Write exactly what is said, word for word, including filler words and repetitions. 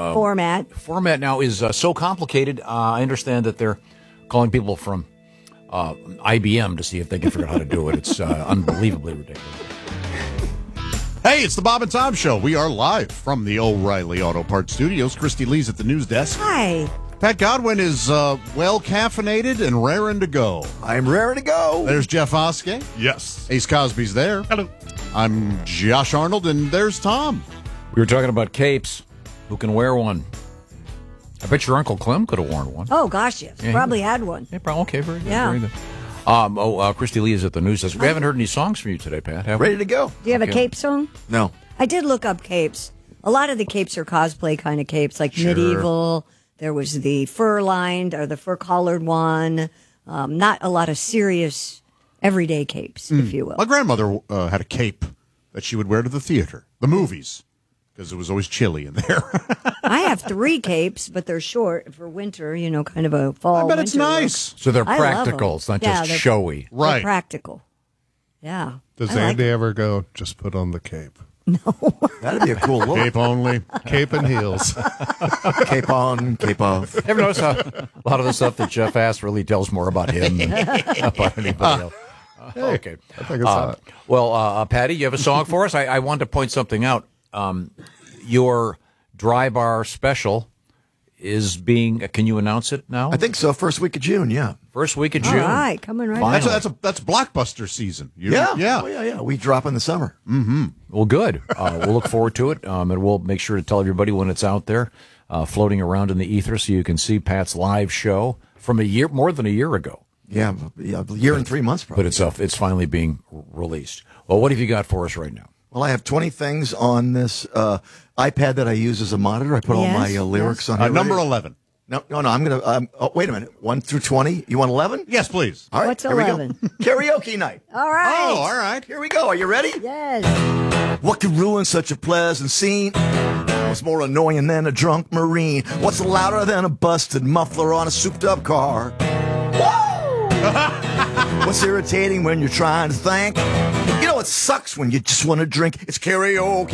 uh, format. Format now is uh, so complicated. Uh, I understand that they're calling people from uh, I B M to see if they can figure out how to do it. It's uh, unbelievably ridiculous. Hey, it's the Bob and Tom Show. We are live from the O'Reilly Auto Parts Studios. Christy Lee's at the news desk. Hi. Pat Godwin is uh, well caffeinated and raring to go. I'm raring to go. There's Jeff Oskey. Yes. Ace Cosby's there. Hello. I'm Josh Arnold, and there's Tom. We were talking about capes. Who can wear one? I bet your Uncle Clem could have worn one. Oh, gosh, yes. Yeah, Probably he- had one. Yeah, probably. Okay, very good. Yeah. Very good. Um, oh, uh, Christy Lee is at the news desk. We haven't heard any songs from you today, Pat, have we? Ready to go. Do you have Okay. a cape song? No. I did look up capes. A lot of the capes are cosplay kind of capes, like Sure. medieval. There was the fur-lined or the fur-collared one. Um, not a lot of serious everyday capes, if you will. My grandmother uh, had a cape that she would wear to the theater, the movies, because it was always chilly in there. I have three capes, but they're short for winter, you know, kind of a fall, I bet it's winter look. nice. So they're I love 'em. practical. It's not Yeah, just they're- showy. They're Right. practical. Yeah. Does I like Andy it. ever go, just put on the cape? That'd be a cool look. Cape only. Cape and heels. Cape on, cape off. Ever notice how a lot of the stuff that Jeff asks really tells more about him than about anybody else? Uh, okay. I think it's Uh, hot. well, uh, uh, Patty, you have a song for us? I, I wanted to point something out. Um, your dry bar special is being, uh, can you announce it now? I think so. First week of June, yeah. First week of All June. right, coming right Finally. That's a, that's a that's blockbuster season. You- Yeah. yeah. Oh, yeah, yeah. We drop in the summer. Well, good. Uh, we'll look forward to it, um, and we'll make sure to tell everybody when it's out there, uh, floating around in the ether, so you can see Pat's live show from a year, more than a year ago. Yeah, yeah, a year and three months probably. But it's uh, it's finally being r- released. Well, what have you got for us right now? Well, I have twenty things on this uh, iPad that I use as a monitor. I put all Yes, my uh, lyrics yes. on Uh, here. number Ready? eleven. No, no, no. I'm going to. Um, oh, wait a minute. one through twenty. You want eleven? Yes, please. All right. What's here we go. eleven? Karaoke night. All right. Oh, all right. Here we go. Are you ready? Yes. What could ruin such a pleasant scene? What's more annoying than a drunk Marine? What's louder than a busted muffler on a souped-up car? Woo! What's irritating when you're trying to think? You know, it sucks when you just want to drink. It's karaoke.